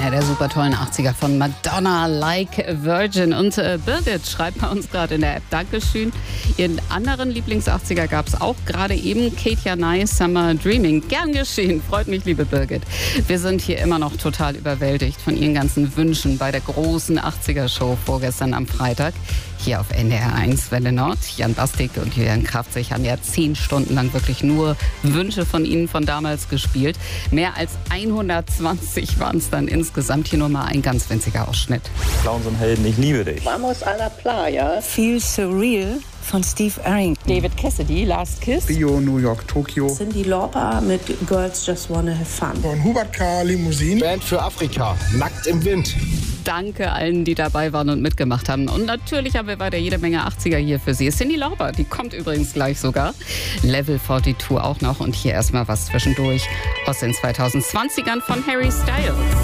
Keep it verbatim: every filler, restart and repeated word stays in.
Einer der super tollen achtziger von Madonna, Like a Virgin. Und äh, Birgit schreibt bei uns gerade in der App, Dankeschön. Ihren anderen Lieblings-achtziger gab es auch gerade eben. Katia Nye, Summer Dreaming. Gern geschehen. Freut mich, liebe Birgit. Wir sind hier immer noch total überwältigt von Ihren ganzen Wünschen bei der großen achtziger-Show vorgestern am Freitag. Hier auf N D R eins Welle Nord. Jan Bastik und Julian Kraftzig haben ja zehn Stunden lang wirklich nur Wünsche von Ihnen von damals gespielt. Mehr als hundertzwanzig waren es dann insgesamt. Hier nur mal ein ganz winziger Ausschnitt. Clowns und Helden, ich liebe dich. Vamos a la playa. Feel Surreal von Steve Arrington. David Cassidy, Last Kiss. Rio, New York, Tokio. Cyndi Lauper mit Girls Just Wanna Have Fun. Von Hubert K. Limousine. Band für Afrika, Nackt im Wind. Danke allen, die dabei waren und mitgemacht haben. Und natürlich haben wir weiter jede Menge achtziger hier für Sie. Cyndi Lauper, die kommt übrigens gleich sogar. Level zweiundvierzig auch noch. Und hier erstmal was zwischendurch aus den zweitausendzwanzigern von Harry Styles.